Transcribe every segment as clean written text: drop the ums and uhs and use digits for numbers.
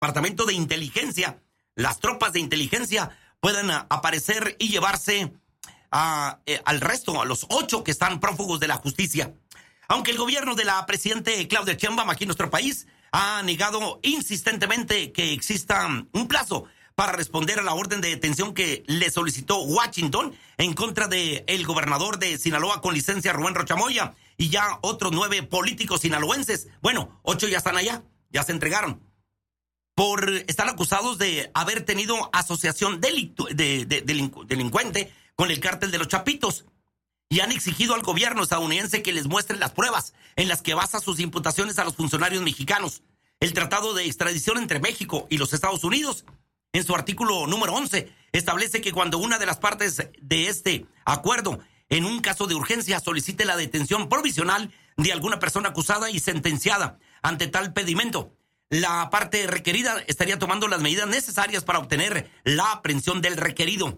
departamento de inteligencia, las tropas de inteligencia, puedan aparecer y llevarse al resto, a los 8 que están prófugos de la justicia. Aunque el gobierno de la presidente Claudia Sheinbaum aquí en nuestro país ha negado insistentemente que exista un plazo para responder a la orden de detención que le solicitó Washington en contra de el gobernador de Sinaloa con licencia, Rubén Rocha Moya, y ya otros 9 políticos sinaloenses. Bueno, 8 ya están allá, ya se entregaron. Están acusados de haber tenido asociación delincuente con el cártel de los Chapitos. Y han exigido al gobierno estadounidense que les muestre las pruebas en las que basa sus imputaciones a los funcionarios mexicanos. El Tratado de Extradición entre México y los Estados Unidos, en su artículo número 11, establece que cuando una de las partes de este acuerdo, en un caso de urgencia, solicite la detención provisional de alguna persona acusada y sentenciada ante tal pedimento, la parte requerida estaría tomando las medidas necesarias para obtener la aprehensión del requerido.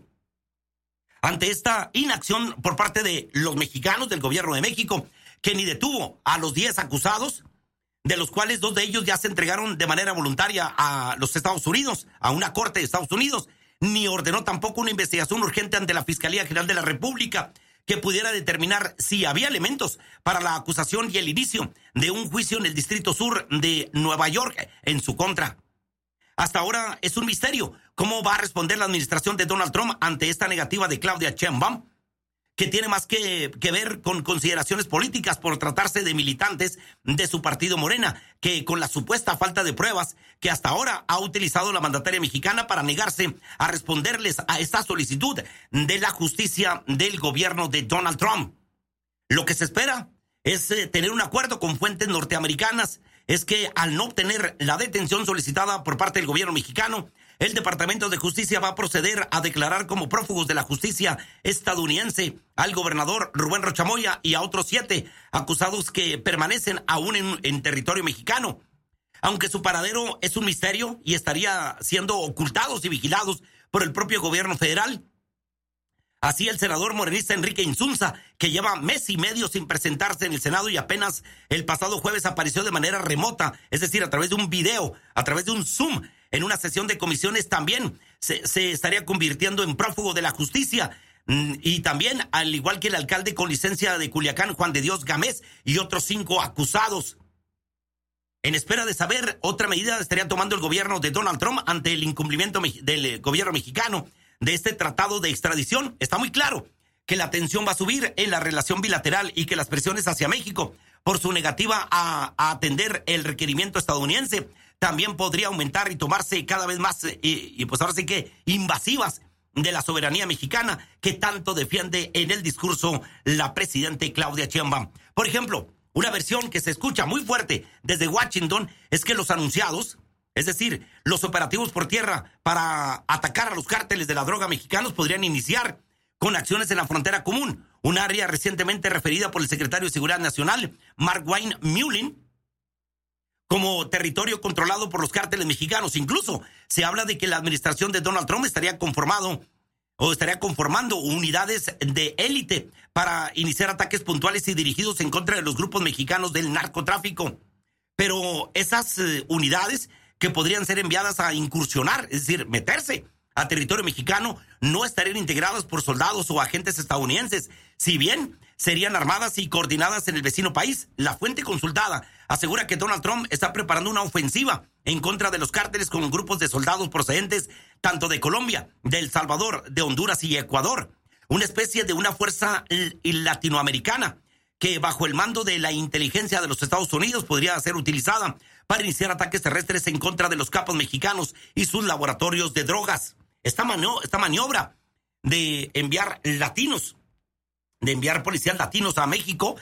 Ante esta inacción por parte de los mexicanos, del gobierno de México, que ni detuvo a los 10 acusados, de los cuales 2 de ellos ya se entregaron de manera voluntaria a los Estados Unidos, a una corte de Estados Unidos, ni ordenó tampoco una investigación urgente ante la Fiscalía General de la República que pudiera determinar si había elementos para la acusación y el inicio de un juicio en el Distrito Sur de Nueva York en su contra. Hasta ahora es un misterio cómo va a responder la administración de Donald Trump ante esta negativa de Claudia Sheinbaum, que tiene más que ver con consideraciones políticas por tratarse de militantes de su partido Morena, que con la supuesta falta de pruebas que hasta ahora ha utilizado la mandataria mexicana para negarse a responderles a esta solicitud de la justicia del gobierno de Donald Trump. Lo que se espera es tener un acuerdo con fuentes norteamericanas. Es que al no obtener la detención solicitada por parte del gobierno mexicano, el Departamento de Justicia va a proceder a declarar como prófugos de la justicia estadounidense al gobernador Rubén Rocha Moya y a otros 7 acusados que permanecen aún en territorio mexicano. Aunque su paradero es un misterio y estaría siendo ocultados y vigilados por el propio gobierno federal. Así el senador morenista Enrique Insunza, que lleva mes y medio sin presentarse en el Senado y apenas el pasado jueves apareció de manera remota, es decir, a través de un video, a través de un Zoom, en una sesión de comisiones, también se estaría convirtiendo en prófugo de la justicia. Y también, al igual que el alcalde con licencia de Culiacán, Juan de Dios Gámez, y otros 5 acusados. En espera de saber, otra medida estaría tomando el gobierno de Donald Trump ante el incumplimiento del gobierno mexicano de este tratado de extradición. Está muy claro que la tensión va a subir en la relación bilateral y que las presiones hacia México por su negativa a atender el requerimiento estadounidense también podría aumentar y tomarse cada vez más y pues ahora sí que invasivas de la soberanía mexicana que tanto defiende en el discurso la presidenta Claudia Sheinbaum. Por ejemplo, una versión que se escucha muy fuerte desde Washington es que los anunciados, es decir, los operativos por tierra para atacar a los cárteles de la droga mexicanos podrían iniciar con acciones en la frontera común, un área recientemente referida por el secretario de Seguridad Nacional, Mark Wayne Mullin, como territorio controlado por los cárteles mexicanos. Incluso se habla de que la administración de Donald Trump estaría conformando unidades de élite para iniciar ataques puntuales y dirigidos en contra de los grupos mexicanos del narcotráfico. Pero esas unidades que podrían ser enviadas a incursionar, es decir, meterse a territorio mexicano, no estarían integradas por soldados o agentes estadounidenses, si bien serían armadas y coordinadas en el vecino país. La fuente consultada asegura que Donald Trump está preparando una ofensiva en contra de los cárteles con grupos de soldados procedentes tanto de Colombia, de El Salvador, de Honduras y Ecuador, una especie de una fuerza latinoamericana que bajo el mando de la inteligencia de los Estados Unidos podría ser utilizada para iniciar ataques terrestres en contra de los capos mexicanos y sus laboratorios de drogas. Esta maniobra de enviar policías latinos a México,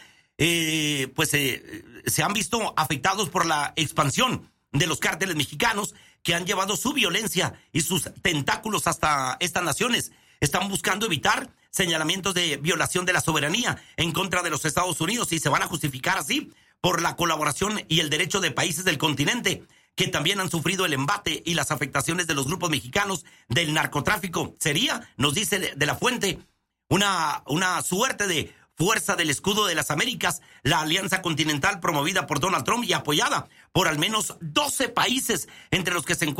se han visto afectados por la expansión de los cárteles mexicanos que han llevado su violencia y sus tentáculos hasta estas naciones. Están buscando evitar señalamientos de violación de la soberanía en contra de los Estados Unidos y se van a justificar así por la colaboración y el derecho de países del continente que también han sufrido el embate y las afectaciones de los grupos mexicanos del narcotráfico. Sería, nos dice de la fuente, una suerte de Fuerza del Escudo de las Américas, la alianza continental promovida por Donald Trump y apoyada por al menos 12 países, entre los que se encuentran